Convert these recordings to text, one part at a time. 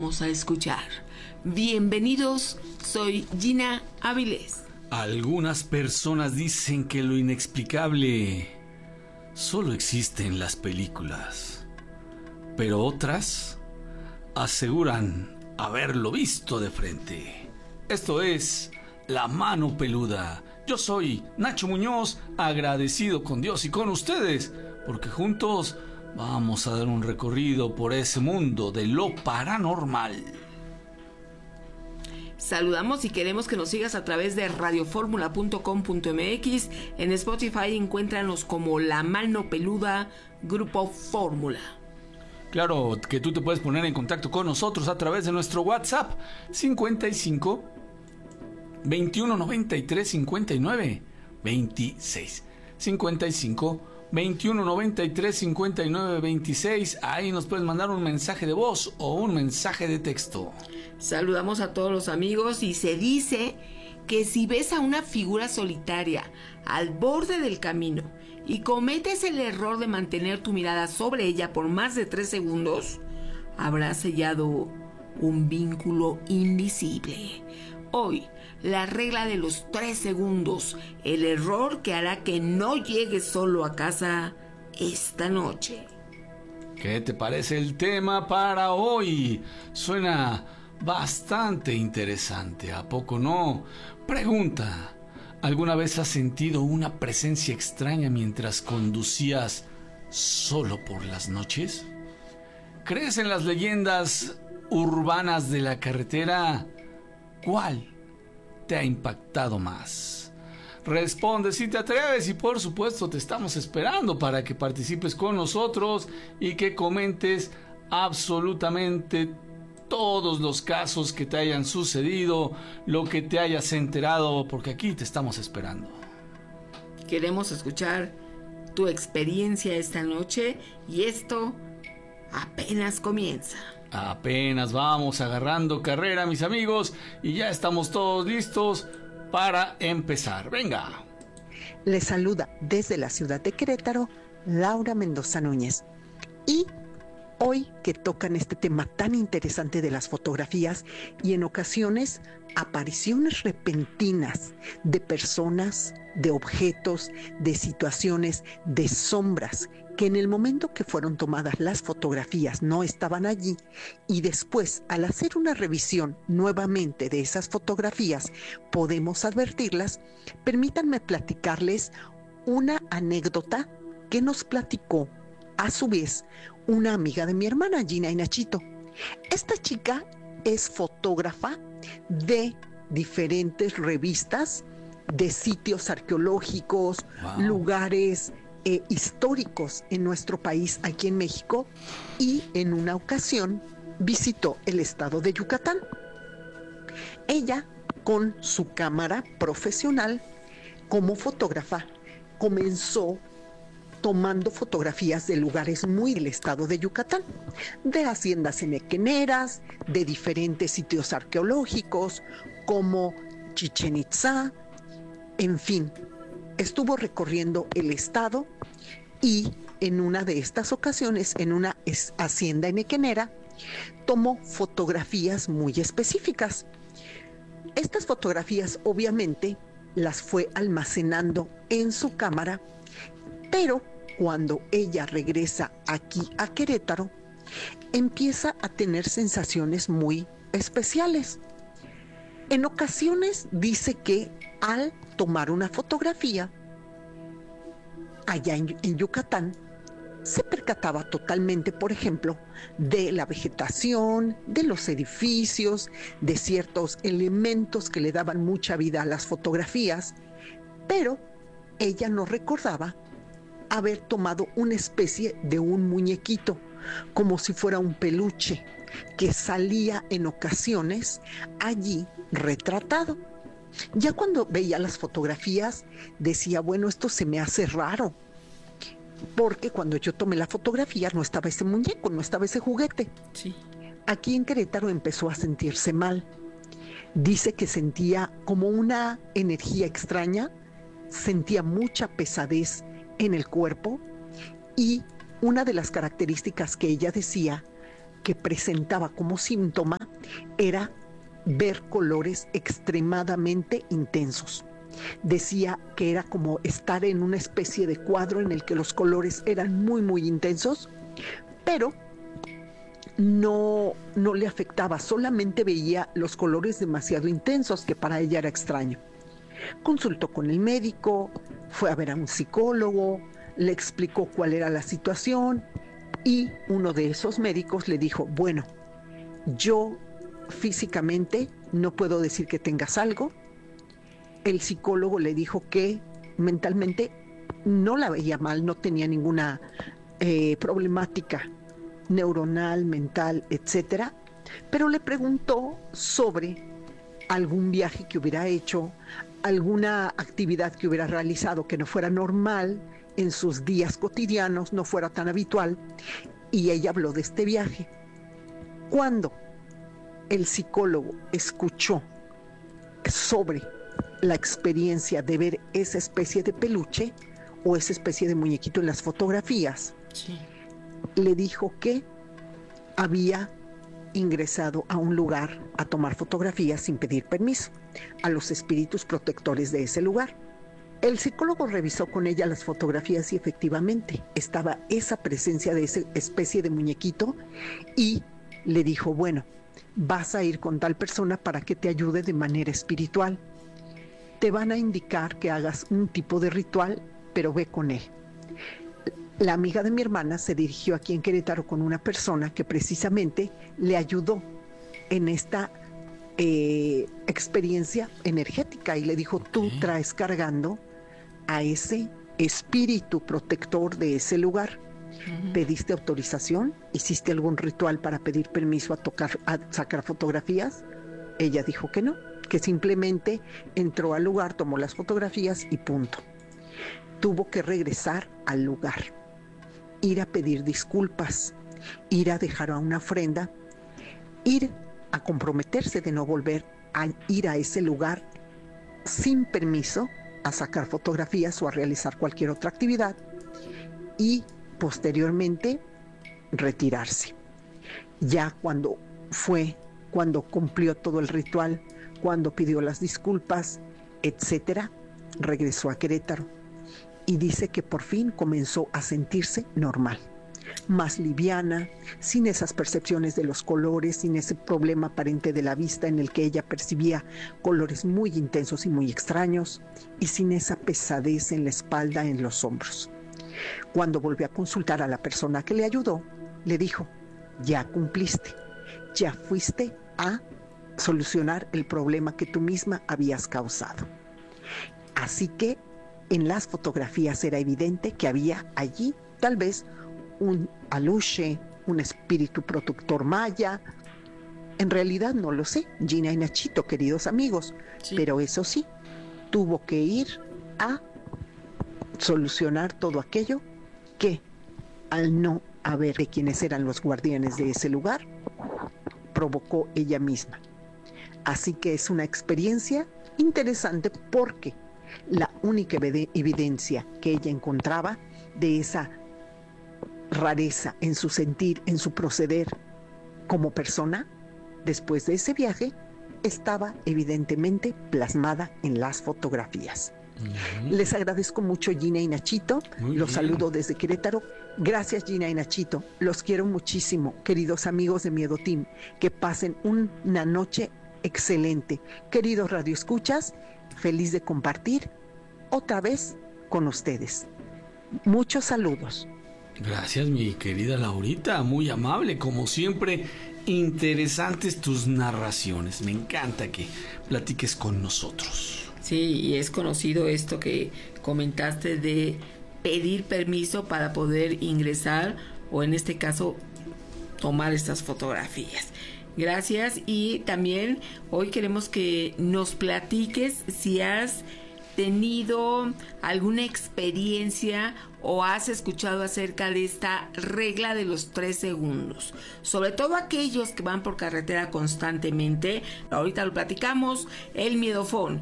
vamos a escuchar. Bienvenidos, soy Gina Avilés. Algunas personas dicen que lo inexplicable solo existe en las películas, pero otras aseguran haberlo visto de frente. Esto es La Mano Peluda. Yo soy Nacho Muñoz, agradecido con Dios y con ustedes, porque juntos vamos a dar un recorrido por ese mundo de lo paranormal. Saludamos y queremos que nos sigas a través de radioformula.com.mx. En Spotify encuéntranos como La Mano Peluda Grupo Fórmula. Claro que tú te puedes poner en contacto con nosotros a través de nuestro WhatsApp 55 21 93 59 26 55 21 93 59 26. Ahí nos puedes mandar un mensaje de voz o un mensaje de texto. Saludamos a todos los amigos y se dice que si ves a una figura solitaria al borde del camino y cometes el error de mantener tu mirada sobre ella por más de 3 segundos, habrás sellado un vínculo invisible. Hoy, la regla de los 3 segundos, el error que hará que no llegues solo a casa esta noche. ¿Qué te parece el tema para hoy? Suena bastante interesante, ¿a poco no? Pregunta: ¿alguna vez has sentido una presencia extraña mientras conducías solo por las noches? ¿Crees en las leyendas urbanas de la carretera? ¿Cuál te ha impactado más? Responde si te atreves y por supuesto te estamos esperando para que participes con nosotros y que comentes absolutamente todos los casos que te hayan sucedido, lo que te hayas enterado, porque aquí te estamos esperando. Queremos escuchar tu experiencia esta noche y esto apenas comienza. Apenas vamos agarrando carrera, mis amigos, y ya estamos todos listos para empezar. Venga. Les saluda desde la ciudad de Querétaro, Laura Mendoza Núñez. Y hoy que tocan este tema tan interesante de las fotografías y en ocasiones apariciones repentinas de personas, de objetos, de situaciones, de sombras que en el momento que fueron tomadas las fotografías no estaban allí, y después al hacer una revisión nuevamente de esas fotografías podemos advertirlas. Permítanme platicarles una anécdota que nos platicó a su vez una amiga de mi hermana, Gina y Nachito. Esta chica es fotógrafa de diferentes revistas, de sitios arqueológicos, wow, lugares históricos en nuestro país, aquí en México, y en una ocasión visitó el estado de Yucatán. Ella, con su cámara profesional como fotógrafa, comenzó tomando fotografías de lugares muy del estado de Yucatán, de haciendas henequeneras, de diferentes sitios arqueológicos como Chichén Itzá, en fin, estuvo recorriendo el estado y en una de estas ocasiones, en una hacienda henequenera, tomó fotografías muy específicas. Estas fotografías obviamente las fue almacenando en su cámara, pero cuando ella regresa aquí a Querétaro, empieza a tener sensaciones muy especiales. En ocasiones dice que al tomar una fotografía allá en Yucatán, se percataba totalmente, por ejemplo, de la vegetación, de los edificios, de ciertos elementos que le daban mucha vida a las fotografías, pero ella no recordaba haber tomado una especie de un muñequito, como si fuera un peluche, que salía en ocasiones allí retratado. Ya cuando veía las fotografías decía, bueno, esto se me hace raro, porque cuando yo tomé la fotografía no estaba ese muñeco, no estaba ese juguete. Sí. Aquí en Querétaro empezó a sentirse mal. Dice que sentía como una energía extraña, sentía mucha pesadez en el cuerpo, y una de las características que ella decía que presentaba como síntoma era ver colores extremadamente intensos. Decía que era como estar en una especie de cuadro en el que los colores eran muy, muy intensos, pero no le afectaba, solamente veía los colores demasiado intensos, que para ella era extraño. Consultó con el médico, fue a ver a un psicólogo, le explicó cuál era la situación y uno de esos médicos le dijo, bueno, yo físicamente no puedo decir que tengas algo. El psicólogo le dijo que mentalmente no la veía mal, no tenía ninguna problemática neuronal, mental, etcétera, pero le preguntó sobre algún viaje que hubiera hecho, alguna actividad que hubiera realizado que no fuera normal en sus días cotidianos, no fuera tan habitual, y ella habló de este viaje. Cuando el psicólogo escuchó sobre la experiencia de ver esa especie de peluche o esa especie de muñequito en las fotografías, sí, le dijo que había ingresado a un lugar a tomar fotografías sin pedir permiso a los espíritus protectores de ese lugar. El psicólogo revisó con ella las fotografías y efectivamente estaba esa presencia de esa especie de muñequito y le dijo, bueno, vas a ir con tal persona para que te ayude de manera espiritual. Te van a indicar que hagas un tipo de ritual, pero ve con él. La amiga de mi hermana se dirigió aquí en Querétaro con una persona que precisamente le ayudó en esta experiencia energética y le dijo, tú traes cargando a ese espíritu protector de ese lugar. ¿Pediste autorización? ¿Hiciste algún ritual para pedir permiso a sacar fotografías? Ella dijo que no, que simplemente entró al lugar, tomó las fotografías y punto. Tuvo que regresar al lugar, ir a pedir disculpas, ir a dejar una ofrenda, ir a comprometerse de no volver a ir a ese lugar sin permiso a sacar fotografías o a realizar cualquier otra actividad y posteriormente retirarse. Ya cuando cumplió todo el ritual, cuando pidió las disculpas, etcétera, regresó a Querétaro y dice que por fin comenzó a sentirse normal, más liviana, sin esas percepciones de los colores, sin ese problema aparente de la vista en el que ella percibía colores muy intensos y muy extraños, y sin esa pesadez en la espalda, en los hombros. Cuando volvió a consultar a la persona que le ayudó, le dijo, ya cumpliste, ya fuiste a solucionar el problema que tú misma habías causado. Así que en las fotografías era evidente que había allí tal vez un aluche, un espíritu protector maya. En realidad no lo sé, Gina y Nachito, queridos amigos, sí, pero eso sí, tuvo que ir a solucionar todo aquello que, al no haber de quienes eran los guardianes de ese lugar, provocó ella misma. Así que es una experiencia interesante porque la única evidencia que ella encontraba de esa rareza en su sentir, en su proceder como persona, después de ese viaje, estaba evidentemente plasmada en las fotografías. Les agradezco mucho, Gina y Nachito. Los saludo desde Querétaro. Gracias, Gina y Nachito. Los quiero muchísimo, queridos amigos de Miedo Team. Que pasen una noche excelente. Queridos radioescuchas, feliz de compartir otra vez con ustedes. Muchos saludos. Gracias, mi querida Laurita, muy amable, como siempre. Interesantes tus narraciones. Me encanta que platiques con nosotros. Sí, y es conocido esto que comentaste de pedir permiso para poder ingresar o en este caso tomar estas fotografías. Gracias, y también hoy queremos que nos platiques si has tenido alguna experiencia o has escuchado acerca de esta regla de los 3 segundos. Sobre todo aquellos que van por carretera constantemente. Ahorita lo platicamos. El Miedofón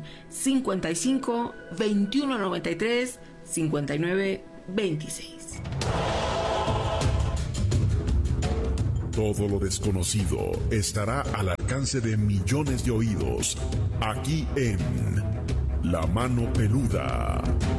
55 21 93 59 26. Todo lo desconocido estará a la alcance de millones de oídos, aquí en La Mano Peluda.